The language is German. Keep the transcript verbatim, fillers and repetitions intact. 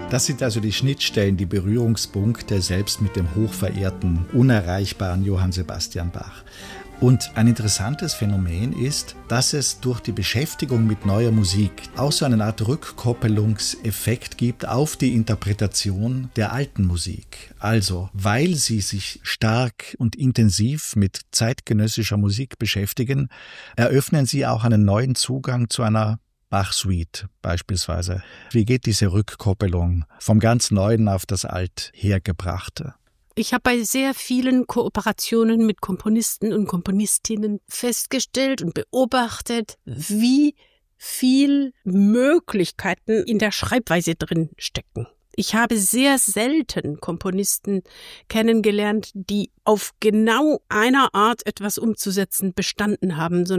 Das sind also die Schnittstellen, die Berührungspunkte, selbst mit dem hochverehrten, unerreichbaren Johann Sebastian Bach. Und ein interessantes Phänomen ist, dass es durch die Beschäftigung mit neuer Musik auch so eine Art Rückkoppelungseffekt gibt auf die Interpretation der alten Musik. Also, weil sie sich stark und intensiv mit zeitgenössischer Musik beschäftigen, eröffnen sie auch einen neuen Zugang zu einer Bach-Suite beispielsweise. Wie geht diese Rückkoppelung vom ganz Neuen auf das Althergebrachte? Ich habe bei sehr vielen Kooperationen mit Komponisten und Komponistinnen festgestellt und beobachtet, wie viel Möglichkeiten in der Schreibweise drin stecken. Ich habe sehr selten Komponisten kennengelernt, die auf genau einer Art etwas umzusetzen bestanden haben, sondern